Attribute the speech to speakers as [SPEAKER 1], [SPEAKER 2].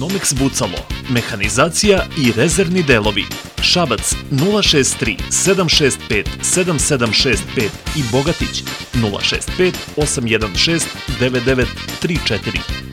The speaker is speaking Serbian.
[SPEAKER 1] Nomex Bucalo, mehanizacija i rezervni delovi. Šabac 063 765 7765 i Bogatić 065 816 9934.